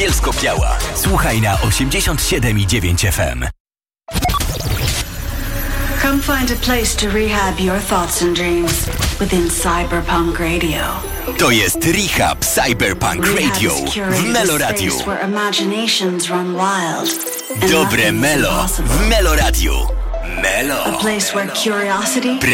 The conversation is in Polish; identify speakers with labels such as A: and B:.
A: Bielsko-Biała. Słuchaj na 87,9 FM.
B: Come find a place to rehab your thoughts and dreams within Cyberpunk Radio.
A: To jest Rehab Cyberpunk Radio w Meloradiu. Dobre Melo w Meloradiu. Melo.
B: A place where curiosity